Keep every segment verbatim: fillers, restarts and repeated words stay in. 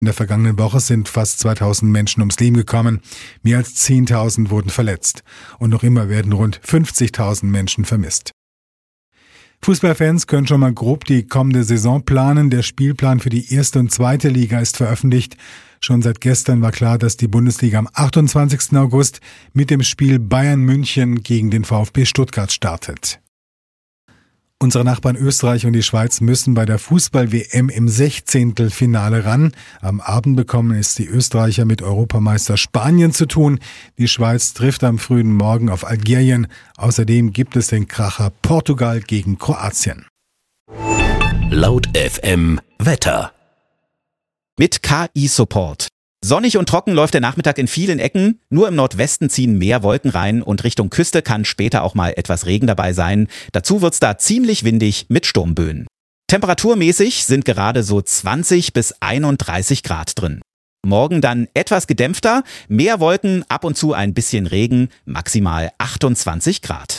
In der vergangenen Woche sind fast zweitausend Menschen ums Leben gekommen. Mehr als zehntausend wurden verletzt. Und noch immer werden rund fünfzigtausend Menschen vermisst. Fußballfans können schon mal grob die kommende Saison planen. Der Spielplan für die erste und zweite Liga ist veröffentlicht. Schon seit gestern war klar, dass die Bundesliga am achtundzwanzigsten August mit dem Spiel Bayern München gegen den VfB Stuttgart startet. Unsere Nachbarn Österreich und die Schweiz müssen bei der Fußball-W M im Sechzehntelfinale ran. Am Abend bekommen es die Österreicher mit Europameister Spanien zu tun. Die Schweiz trifft am frühen Morgen auf Algerien. Außerdem gibt es den Kracher Portugal gegen Kroatien. Laut F M Wetter. Mit K I-Support. Sonnig und trocken läuft der Nachmittag in vielen Ecken. Nur im Nordwesten ziehen mehr Wolken rein und Richtung Küste kann später auch mal etwas Regen dabei sein. Dazu wird's da ziemlich windig mit Sturmböen. Temperaturmäßig sind gerade so zwanzig bis einunddreißig Grad drin. Morgen dann etwas gedämpfter, mehr Wolken, ab und zu ein bisschen Regen, maximal achtundzwanzig Grad.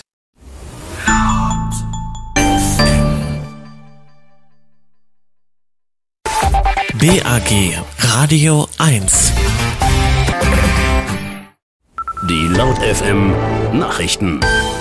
B A G Radio eins. Die Laut F M Nachrichten.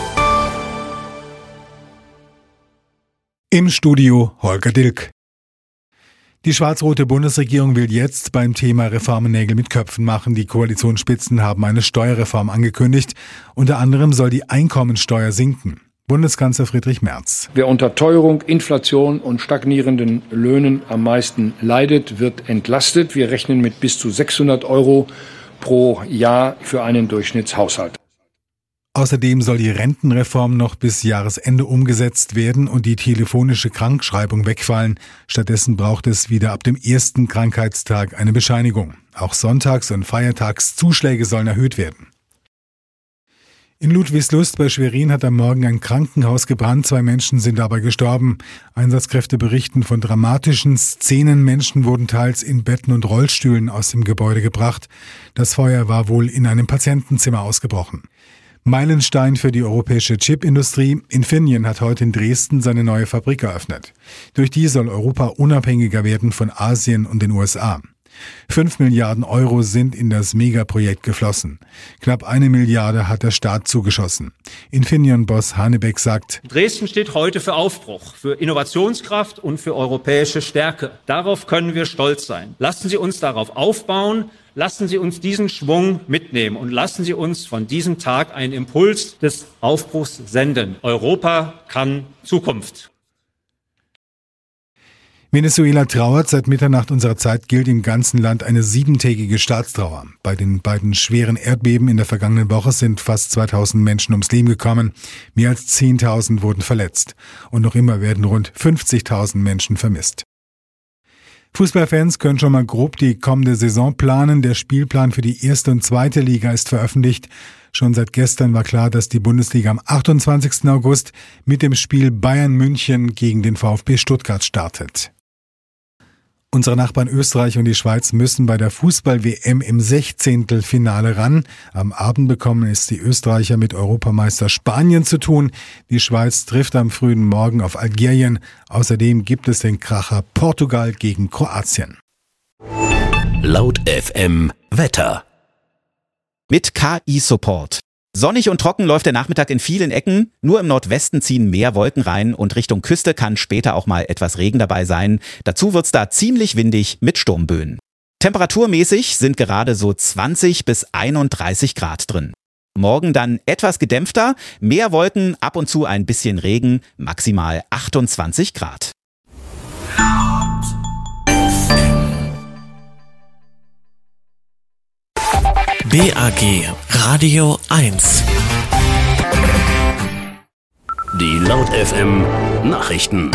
Im Studio Holger Dilk. Die schwarz-rote Bundesregierung will jetzt beim Thema Reformen Nägel mit Köpfen machen. Die Koalitionsspitzen haben eine Steuerreform angekündigt. Unter anderem soll die Einkommensteuer sinken. Bundeskanzler Friedrich Merz. Wer unter Teuerung, Inflation und stagnierenden Löhnen am meisten leidet, wird entlastet. Wir rechnen mit bis zu sechshundert Euro pro Jahr für einen Durchschnittshaushalt. Außerdem soll die Rentenreform noch bis Jahresende umgesetzt werden und die telefonische Krankschreibung wegfallen. Stattdessen braucht es wieder ab dem ersten Krankheitstag eine Bescheinigung. Auch Sonntags- und Feiertagszuschläge sollen erhöht werden. In Ludwigslust bei Schwerin hat am Morgen ein Krankenhaus gebrannt. Zwei Menschen sind dabei gestorben. Einsatzkräfte berichten von dramatischen Szenen. Menschen wurden teils in Betten und Rollstühlen aus dem Gebäude gebracht. Das Feuer war wohl in einem Patientenzimmer ausgebrochen. Meilenstein für die europäische Chipindustrie. Infineon hat heute in Dresden seine neue Fabrik eröffnet. Durch die soll Europa unabhängiger werden von Asien und den U S A. Fünf Milliarden Euro sind in das Megaprojekt geflossen. Knapp eine Milliarde hat der Staat zugeschossen. Infineon-Boss Hanebeck sagt: Dresden steht heute für Aufbruch, für Innovationskraft und für europäische Stärke. Darauf können wir stolz sein. Lassen Sie uns darauf aufbauen. Lassen Sie uns diesen Schwung mitnehmen und lassen Sie uns von diesem Tag einen Impuls des Aufbruchs senden. Europa kann Zukunft. Venezuela trauert. Seit Mitternacht unserer Zeit gilt im ganzen Land eine siebentägige Staatstrauer. Bei den beiden schweren Erdbeben in der vergangenen Woche sind fast zweitausend Menschen ums Leben gekommen. Mehr als zehntausend wurden verletzt. Und noch immer werden rund fünfzigtausend Menschen vermisst. Fußballfans können schon mal grob die kommende Saison planen. Der Spielplan für die erste und zweite Liga ist veröffentlicht. Schon seit gestern war klar, dass die Bundesliga am achtundzwanzigsten August mit dem Spiel Bayern München gegen den VfB Stuttgart startet. Unsere Nachbarn Österreich und die Schweiz müssen bei der Fußball-W M im Sechzehntelfinale ran. Am Abend bekommen es die Österreicher mit Europameister Spanien zu tun. Die Schweiz trifft am frühen Morgen auf Algerien. Außerdem gibt es den Kracher Portugal gegen Kroatien. Laut F M Wetter. Mit K I-Support. Sonnig und trocken läuft der Nachmittag in vielen Ecken. Nur im Nordwesten ziehen mehr Wolken rein und Richtung Küste kann später auch mal etwas Regen dabei sein. Dazu wird's da ziemlich windig mit Sturmböen. Temperaturmäßig sind gerade so zwanzig bis einunddreißig Grad drin. Morgen dann etwas gedämpfter, mehr Wolken, ab und zu ein bisschen Regen, maximal achtundzwanzig Grad. B A G Radio eins. Die Laut F M Nachrichten.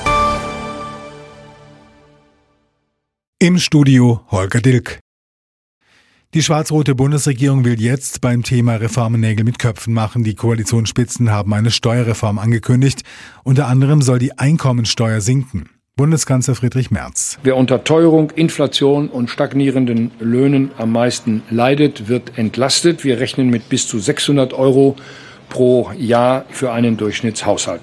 Im Studio Holger Dilk. Die schwarz-rote Bundesregierung will jetzt beim Thema Reformen Nägel mit Köpfen machen. Die Koalitionsspitzen haben eine Steuerreform angekündigt. Unter anderem soll die Einkommensteuer sinken. Bundeskanzler Friedrich Merz. Wer unter Teuerung, Inflation und stagnierenden Löhnen am meisten leidet, wird entlastet. Wir rechnen mit bis zu sechshundert Euro pro Jahr für einen Durchschnittshaushalt.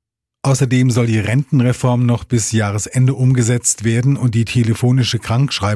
Außerdem soll die Rentenreform noch bis Jahresende umgesetzt werden und die telefonische Krankschreibung